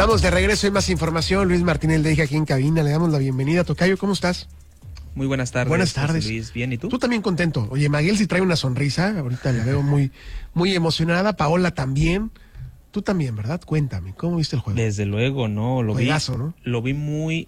Estamos de regreso y más información. Luis Martínez de aquí en cabina. Le damos la bienvenida. Tocayo, ¿cómo estás? Muy buenas tardes. Buenas tardes. Luis, bien, ¿y tú? Tú también contento. Oye, Maguel sí trae una sonrisa. Ahorita la veo muy emocionada. Paola también. Tú también, ¿verdad? Cuéntame, ¿cómo viste el juego? Desde luego, no, Juegazo, ¿no? Lo vi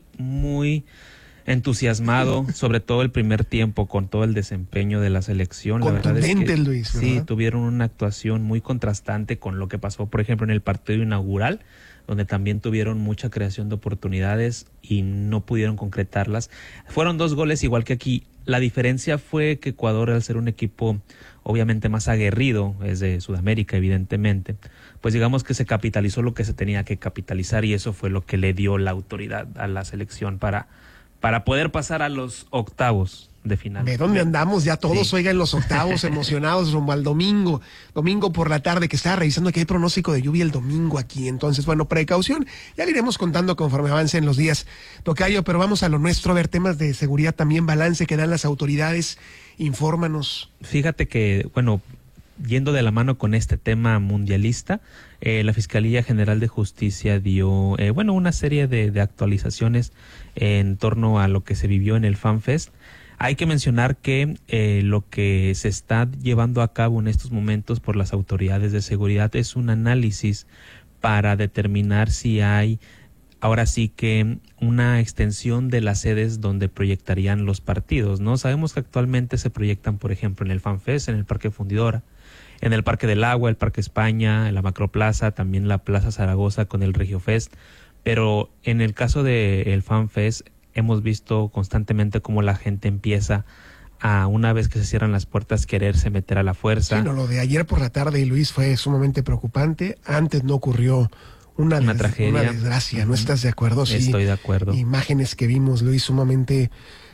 muy entusiasmado, sobre todo el primer tiempo, con todo el desempeño de la selección. Contundente, la verdad es que, Luis, ¿verdad? sí, tuvieron una actuación muy contrastante con lo que pasó, por ejemplo, en el partido inaugural, donde también tuvieron mucha creación de oportunidades y no pudieron concretarlas. Fueron 2 goles igual que aquí. La diferencia fue que Ecuador, al ser un equipo obviamente más aguerrido, es de Sudamérica evidentemente, pues digamos que se capitalizó lo que se tenía que capitalizar y eso fue lo que le dio la autoridad a la selección para poder pasar a los octavos de final. ¿De dónde andamos ya todos? Sí. Oigan, los octavos emocionados rumbo al domingo por la tarde, que estaba revisando que hay pronóstico de lluvia el domingo aquí. Entonces, bueno, precaución, ya le iremos contando conforme avancen los días, Tocayo, pero vamos a lo nuestro, a ver temas de seguridad también, balance que dan las autoridades, infórmanos. Fíjate que, bueno, yendo de la mano con este tema mundialista, la Fiscalía General de Justicia dio, una serie de actualizaciones en torno a lo que se vivió en el FanFest. Hay que mencionar que lo que se está llevando a cabo en estos momentos por las autoridades de seguridad es un análisis para determinar si hay, ahora sí que, una extensión de las sedes donde proyectarían los partidos, ¿no? Sabemos que actualmente se proyectan, por ejemplo, en el FanFest, en el Parque Fundidora, en el Parque del Agua, el Parque España, en la Macroplaza, también la Plaza Zaragoza con el Regiofest, pero en el caso del FanFest hemos visto constantemente cómo la gente empieza a, una vez que se cierran las puertas, quererse meter a la fuerza. Sí, no, lo de ayer por la tarde, Luis, fue sumamente preocupante. Antes no ocurrió una tragedia, una desgracia. ¿No estás de acuerdo? Sí. Estoy de acuerdo. Imágenes que vimos, Luis, sumamente...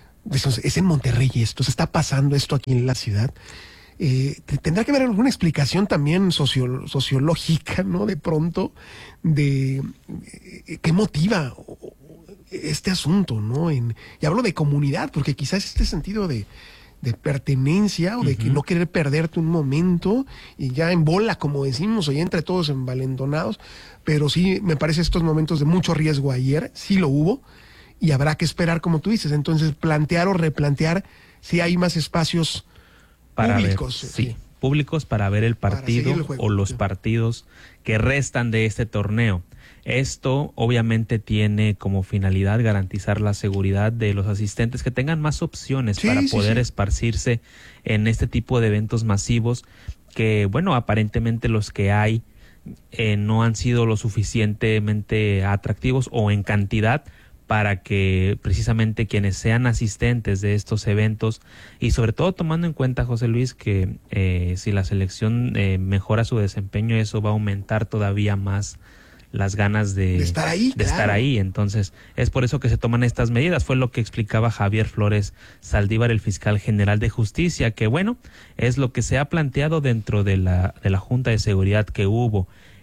Es en Monterrey esto, se está pasando esto aquí en la ciudad. Tendrá que haber alguna explicación también sociológica, ¿no? De pronto, de qué motiva este asunto, ¿no? Y hablo de comunidad, porque quizás este sentido de pertenencia o de que no querer perderte un momento y ya en bola, como decimos, o ya entre todos envalentonados, pero sí me parece estos momentos de mucho riesgo ayer, sí lo hubo, y habrá que esperar, como tú dices, entonces plantear o replantear si hay más espacios públicos. Públicos para ver el partido o los partidos que restan de este torneo. Esto obviamente tiene como finalidad garantizar la seguridad de los asistentes, que tengan más opciones para poder esparcirse en este tipo de eventos masivos que, bueno, aparentemente los que hay no han sido lo suficientemente atractivos o en cantidad para que precisamente quienes sean asistentes de estos eventos, y sobre todo tomando en cuenta, José Luis, que si la selección mejora su desempeño, eso va a aumentar todavía más las ganas de estar ahí, estar ahí. Entonces, es por eso que se toman estas medidas. Fue lo que explicaba Javier Flores Saldívar, el fiscal general de Justicia, que bueno, es lo que se ha planteado dentro de la Junta de Seguridad que hubo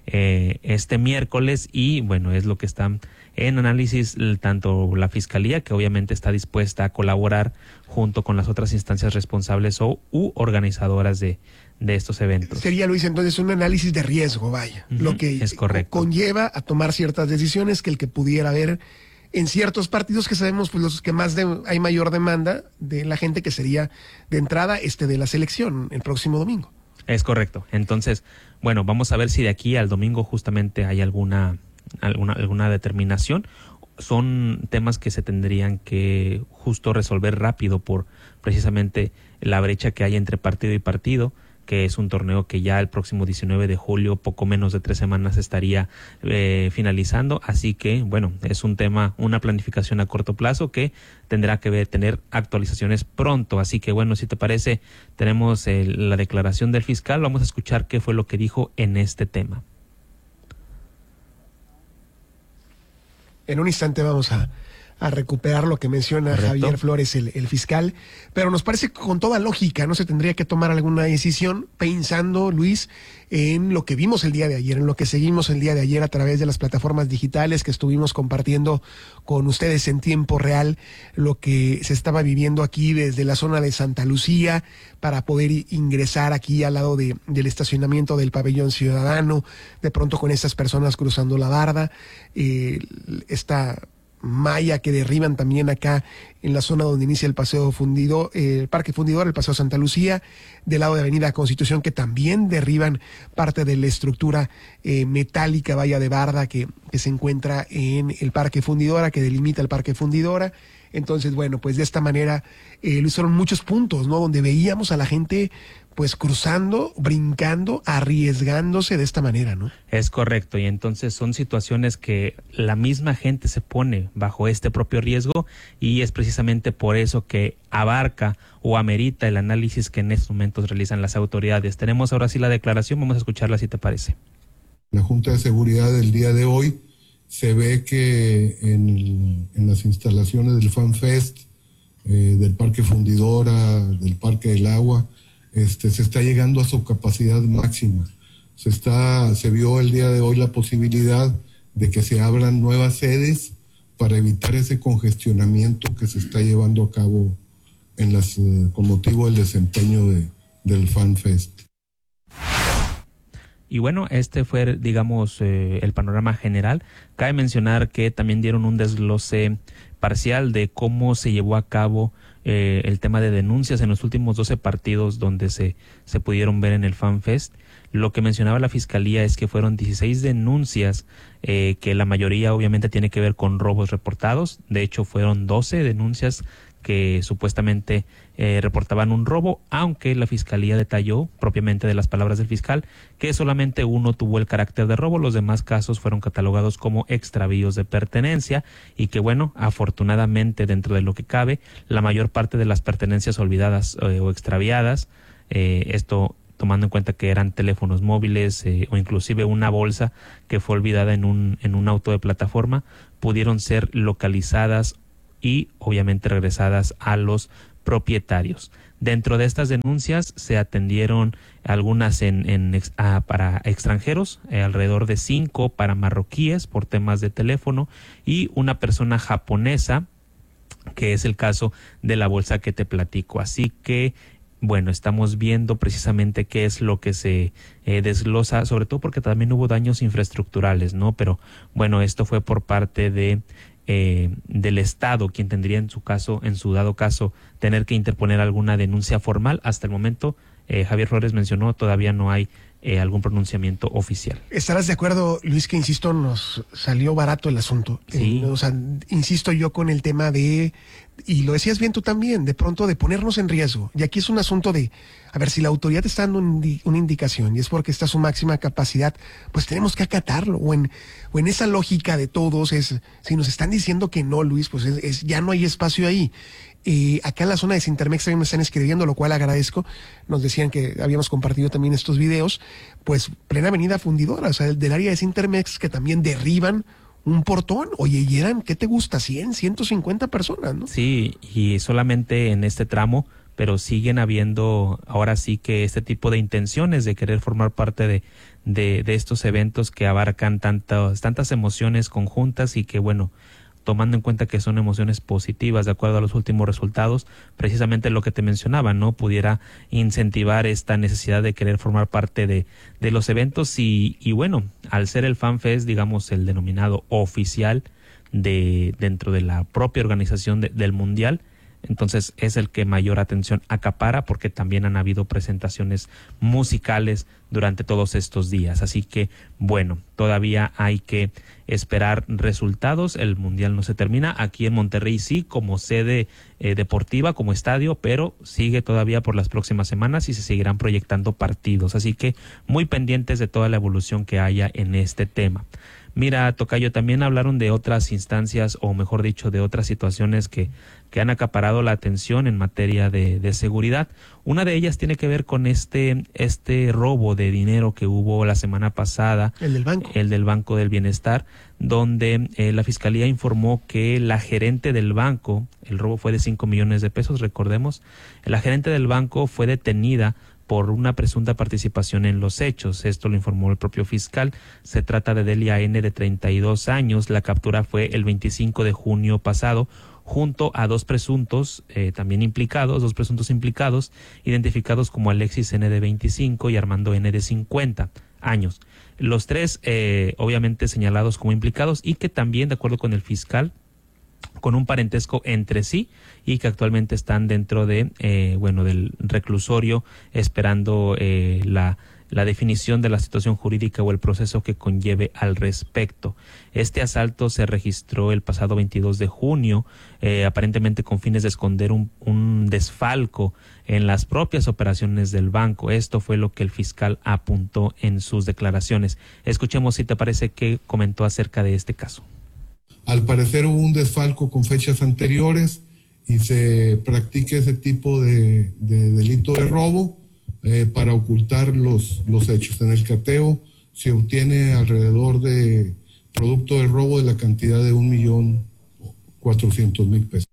este miércoles, y bueno, es lo que están en análisis tanto la Fiscalía, que obviamente está dispuesta a colaborar junto con las otras instancias responsables u organizadoras de estos eventos. Sería, Luis, entonces un análisis de riesgo, vaya, lo que es correcto. Conlleva a tomar ciertas decisiones que el que pudiera haber en ciertos partidos que sabemos, pues los que más hay mayor demanda de la gente, que sería de entrada de la selección el próximo domingo. Es correcto. Entonces, bueno, vamos a ver si de aquí al domingo justamente hay alguna determinación. Son temas que se tendrían que justo resolver rápido por precisamente la brecha que hay entre partido y partido, que es un torneo que ya el próximo 19 de julio, poco menos de 3 semanas, estaría finalizando. Así que, bueno, es un tema, una planificación a corto plazo que tendrá que tener actualizaciones pronto. Así que, bueno, si te parece, tenemos la declaración del fiscal. Vamos a escuchar qué fue lo que dijo en este tema. En un instante vamos a a recuperar lo que menciona Correcto. Javier Flores, el fiscal, pero nos parece que con toda lógica no se tendría que tomar alguna decisión pensando, Luis, en lo que vimos el día de ayer, en lo que seguimos el día de ayer a través de las plataformas digitales que estuvimos compartiendo con ustedes en tiempo real, lo que se estaba viviendo aquí desde la zona de Santa Lucía para poder ingresar aquí al lado del estacionamiento del Pabellón Ciudadano, de pronto con estas personas cruzando la barda, esta malla que derriban también acá en la zona donde inicia el paseo fundido, el Parque Fundidor, el Paseo Santa Lucía, del lado de Avenida Constitución, que también derriban parte de la estructura metálica, valla de barda que se encuentra en el Parque Fundidora, que delimita el Parque Fundidora. Entonces, bueno, pues de esta manera fueron muchos puntos, ¿no? Donde veíamos a la gente pues cruzando, brincando, arriesgándose de esta manera, ¿no? Es correcto, y entonces son situaciones que la misma gente se pone bajo este propio riesgo, y es precisamente por eso que abarca o amerita el análisis que en estos momentos realizan las autoridades. Tenemos ahora sí la declaración, vamos a escucharla si te parece. La Junta de Seguridad del día de hoy se ve que en las instalaciones del FanFest, del Parque Fundidora, del Parque del Agua, se está llegando a su capacidad máxima. Se vio el día de hoy la posibilidad de que se abran nuevas sedes para evitar ese congestionamiento que se está llevando a cabo con motivo del desempeño del FanFest. Y bueno, este fue, digamos, el panorama general. Cabe mencionar que también dieron un desglose parcial de cómo se llevó a cabo el tema de denuncias en los últimos 12 partidos donde se pudieron ver en el FanFest. Lo que mencionaba la Fiscalía es que fueron 16 denuncias, que la mayoría obviamente tiene que ver con robos reportados. De hecho, fueron 12 denuncias que supuestamente reportaban un robo, aunque la Fiscalía detalló, propiamente de las palabras del fiscal, que solamente uno tuvo el carácter de robo, los demás casos fueron catalogados como extravíos de pertenencia, y que bueno, afortunadamente dentro de lo que cabe, la mayor parte de las pertenencias olvidadas o extraviadas, esto tomando en cuenta que eran teléfonos móviles o inclusive una bolsa que fue olvidada en un auto de plataforma, pudieron ser localizadas y obviamente regresadas a los propietarios. Dentro de estas denuncias se atendieron algunas para extranjeros, alrededor de 5 para marroquíes por temas de teléfono, y una persona japonesa, que es el caso de la bolsa que te platico. Así que bueno, estamos viendo precisamente qué es lo que se desglosa, sobre todo porque también hubo daños infraestructurales, ¿no? Pero bueno, esto fue por parte del Estado, quien tendría en su dado caso, tener que interponer alguna denuncia formal. Hasta el momento, Javier Flores mencionó, todavía no hay algún pronunciamiento oficial. ¿Estarás de acuerdo, Luis, que insisto, nos salió barato el asunto? Sí. Insisto yo con el tema y lo decías bien tú también, de pronto de ponernos en riesgo. Y aquí es un asunto de, a ver, si la autoridad está dando una indicación y es porque está a su máxima capacidad, pues tenemos que acatarlo. O en esa lógica de todos, si nos están diciendo que no, Luis, pues ya no hay espacio ahí. Acá en la zona de Sintermex también me están escribiendo, lo cual agradezco. Nos decían que habíamos compartido también estos videos, pues plena avenida Fundidora, o sea, del área de Sintermex, que también derriban un portón. Oye, y eran, ¿qué te gusta? 100, 150 personas, ¿no? Sí, y solamente en este tramo, pero siguen habiendo ahora sí que este tipo de intenciones de querer formar parte de estos eventos que abarcan tantas emociones conjuntas, y que bueno, tomando en cuenta que son emociones positivas de acuerdo a los últimos resultados, precisamente lo que te mencionaba, ¿no? Pudiera incentivar esta necesidad de querer formar parte de los eventos, y bueno, al ser el FanFest, digamos, el denominado oficial dentro de la propia organización del Mundial, entonces es el que mayor atención acapara, porque también han habido presentaciones musicales durante todos estos días. Así que bueno, todavía hay que esperar resultados. El Mundial no se termina. Aquí en Monterrey sí, como sede deportiva, como estadio, pero sigue todavía por las próximas semanas y se seguirán proyectando partidos. Así que muy pendientes de toda la evolución que haya en este tema. Mira, tocayo, también hablaron de otras instancias, o mejor dicho, de otras situaciones que han acaparado la atención en materia de seguridad. Una de ellas tiene que ver con este robo de dinero que hubo la semana pasada. El del banco. El del Banco del Bienestar, donde la Fiscalía informó que la gerente del banco, el robo fue de 5 millones de pesos, recordemos, la gerente del banco fue detenida por una presunta participación en los hechos. Esto lo informó el propio fiscal. Se trata de Delia N., de 32 años. La captura fue el 25 de junio pasado, junto a dos presuntos implicados, identificados como Alexis N., de 25, y Armando N., de 50 años. Los tres, obviamente, señalados como implicados, y que también, de acuerdo con el fiscal, con un parentesco entre sí, y que actualmente están dentro de del reclusorio esperando la definición de la situación jurídica o el proceso que conlleve al respecto. Este asalto se registró el pasado 22 de junio, aparentemente con fines de esconder un desfalco en las propias operaciones del banco. Esto fue lo que el fiscal apuntó en sus declaraciones. Escuchemos, si te parece, qué comentó acerca de este caso. Al parecer hubo un desfalco con fechas anteriores y se practica ese tipo de delito de robo para ocultar los hechos. En el cateo se obtiene alrededor de producto del robo de la cantidad de 1.400.000 pesos.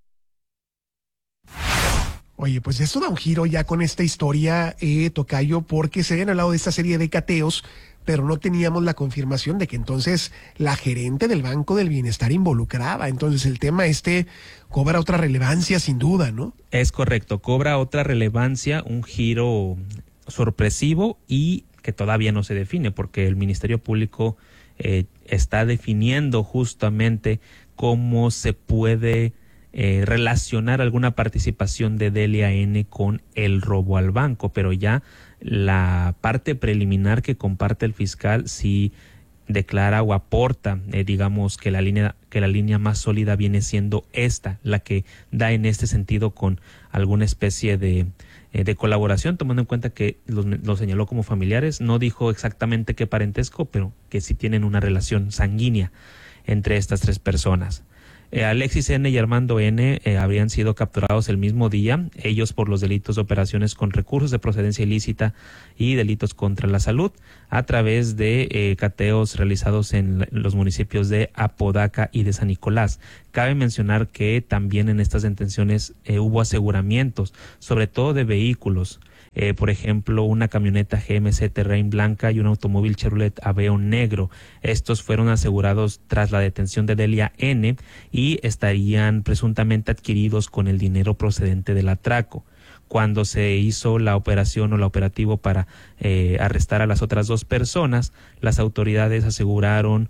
Oye, pues esto da un giro ya con esta historia, tocayo, porque se habían hablado de esta serie de cateos, pero no teníamos la confirmación de que entonces la gerente del Banco del Bienestar involucraba. Entonces el tema cobra otra relevancia sin duda, ¿no? Es correcto, cobra otra relevancia, un giro sorpresivo y que todavía no se define, porque el Ministerio Público está definiendo justamente cómo se puede relacionar alguna participación de Delia N. con el robo al banco, pero ya la parte preliminar que comparte el fiscal sí declara o aporta, digamos, que la línea más sólida viene siendo esta, la que da en este sentido con alguna especie de colaboración, tomando en cuenta que lo señaló como familiares. No dijo exactamente qué parentesco, pero que sí tienen una relación sanguínea entre estas tres personas. Alexis N. y Armando N. Habrían sido capturados el mismo día, ellos por los delitos de operaciones con recursos de procedencia ilícita y delitos contra la salud, a través de cateos realizados en los municipios de Apodaca y de San Nicolás. Cabe mencionar que también en estas detenciones hubo aseguramientos, sobre todo de vehículos. Por ejemplo, una camioneta GMC Terrain blanca y un automóvil Chevrolet Aveo negro. Estos fueron asegurados tras la detención de Delia N. y estarían presuntamente adquiridos con el dinero procedente del atraco. Cuando se hizo la operación o el operativo para arrestar a las otras dos personas, las autoridades aseguraron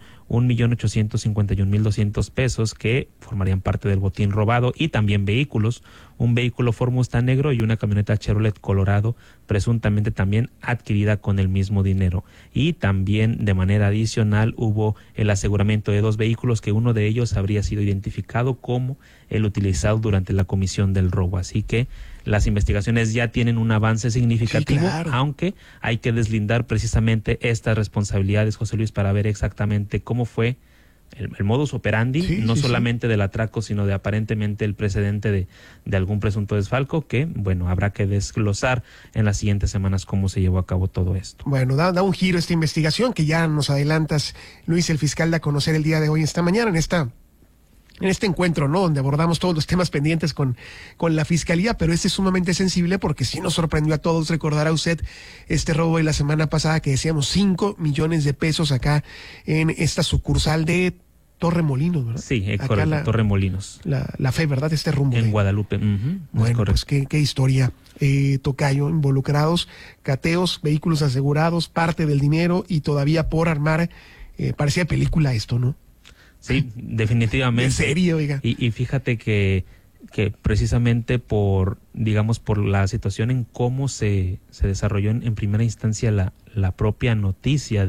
1.851.200 pesos que formarían parte del botín robado, y también vehículos, un vehículo Ford Mustang negro y una camioneta Chevrolet Colorado, presuntamente también adquirida con el mismo dinero. Y también de manera adicional hubo el aseguramiento de dos vehículos, que uno de ellos habría sido identificado como el utilizado durante la comisión del robo. Así que las investigaciones ya tienen un avance significativo, sí, claro, aunque hay que deslindar precisamente estas responsabilidades, José Luis, para ver exactamente cómo fue el modus operandi, sí, no solamente del atraco, sino de aparentemente el precedente de algún presunto desfalco, que, bueno, habrá que desglosar en las siguientes semanas cómo se llevó a cabo todo esto. Bueno, da un giro esta investigación que ya nos adelantas, Luis, el fiscal, da a conocer el día de hoy, esta mañana, en este encuentro, ¿no?, donde abordamos todos los temas pendientes con la Fiscalía, pero este es sumamente sensible porque sí nos sorprendió a todos. Recordará usted este robo de la semana pasada que decíamos 5 millones de pesos acá en esta sucursal de Torremolinos, ¿verdad? Sí, correcto, Torremolinos. La Fe, ¿verdad? Este rumbo. En Guadalupe. Bueno, pues qué historia, tocayo, involucrados, cateos, vehículos asegurados, parte del dinero y todavía por armar, parecía película esto, ¿no? Sí, definitivamente. ¿En serio, oiga? Y fíjate que precisamente por la situación en cómo se desarrolló en primera instancia la propia noticia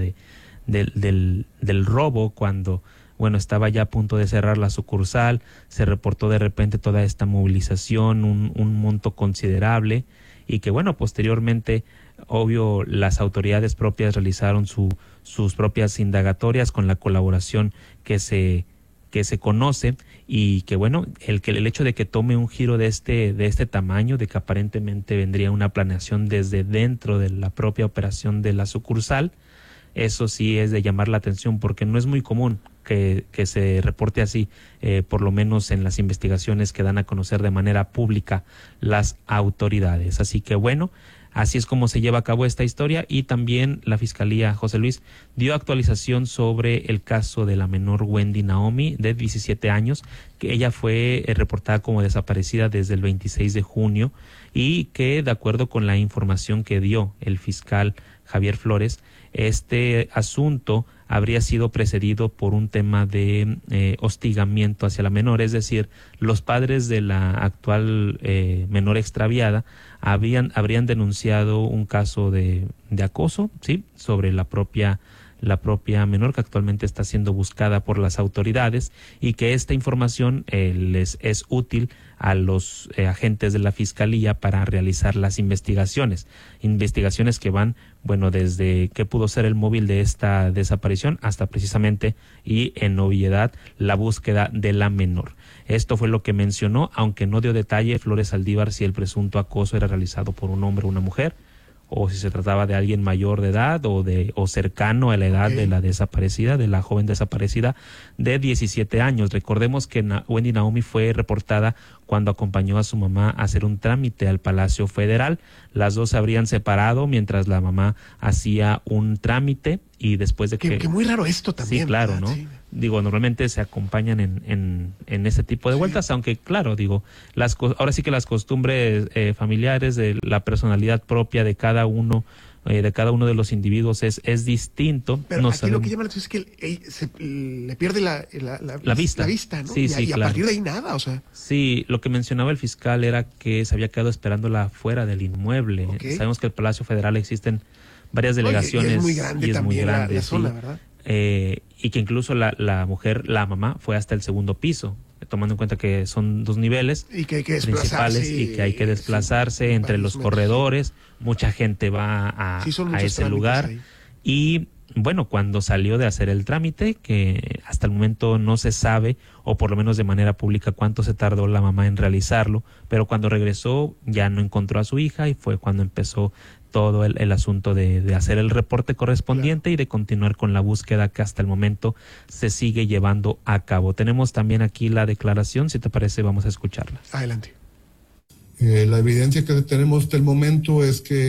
del robo, cuando, bueno, estaba ya a punto de cerrar la sucursal, se reportó de repente toda esta movilización, un monto considerable, y que bueno, posteriormente, obvio, las autoridades propias realizaron sus propias indagatorias con la colaboración que se conoce, y que bueno, el hecho de que tome un giro de este tamaño, de que aparentemente vendría una planeación desde dentro de la propia operación de la sucursal, eso sí es de llamar la atención, porque no es muy común que se reporte así, por lo menos en las investigaciones que dan a conocer de manera pública las autoridades. Así que bueno, así es como se lleva a cabo esta historia, y también la Fiscalía, José Luis, dio actualización sobre el caso de la menor Wendy Naomi, de 17 años, que ella fue reportada como desaparecida desde el 26 de junio y que, de acuerdo con la información que dio el fiscal Javier Flores, este asunto habría sido precedido por un tema de hostigamiento hacia la menor, es decir, los padres de la actual menor extraviada habrían denunciado un caso de acoso, ¿sí?, sobre la propia menor, que actualmente está siendo buscada por las autoridades, y que esta información les es útil a los agentes de la Fiscalía para realizar las investigaciones que van, bueno, desde qué pudo ser el móvil de esta desaparición hasta precisamente, y en novedad, la búsqueda de la menor. Esto fue lo que mencionó, aunque no dio detalle Flores Saldívar si el presunto acoso era realizado por un hombre o una mujer, o si se trataba de alguien mayor de edad o cercano a la edad de la desaparecida, de la joven desaparecida de 17 años. Recordemos que Wendy Naomi fue reportada cuando acompañó a su mamá a hacer un trámite al Palacio Federal. Las dos se habrían separado mientras la mamá hacía un trámite, y después de que muy raro esto también. Sí, claro, ¿no? Sí. Digo, normalmente se acompañan en este tipo de vueltas, aunque claro, digo, ahora sí que las costumbres familiares, de la personalidad propia de cada uno de los individuos es distinto. Pero no aquí sabemos. Lo que llama la atención es que le pierde la vista, ¿no? Sí, y a partir de ahí nada, o sea. Sí, lo que mencionaba el fiscal era que se había quedado esperándola fuera del inmueble. Sabemos que el Palacio Federal existen varias delegaciones. Y es muy grande también la zona, ¿verdad? Y que incluso la mamá, fue hasta el segundo piso, tomando en cuenta que son 2 niveles y que hay que principales y que hay que desplazarse entre los corredores. Mucha gente va a ese lugar ahí. Y bueno, cuando salió de hacer el trámite, que hasta el momento no se sabe, o por lo menos de manera pública, cuánto se tardó la mamá en realizarlo, pero cuando regresó ya no encontró a su hija, y fue cuando empezó todo el asunto de hacer el reporte correspondiente, y de continuar con la búsqueda que hasta el momento se sigue llevando a cabo. Tenemos también aquí la declaración, si te parece vamos a escucharla. Adelante. La evidencia que tenemos hasta el momento es que